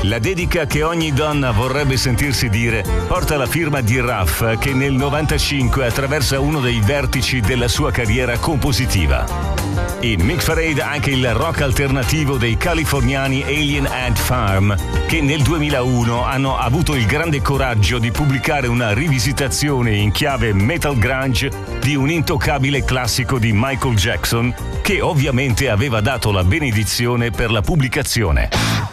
La dedica che ogni donna vorrebbe sentirsi dire porta la firma di Ruff, che nel 95 attraversa uno dei vertici della sua carriera compositiva. In Mick Parade anche il rock alternativo dei californiani Alien Ant Farm, che nel 2001 hanno avuto il grande coraggio di pubblicare una rivisitazione in chiave metal grunge di un intoccabile classico di Michael Jackson, che ovviamente aveva dato la benedizione per la pubblicazione.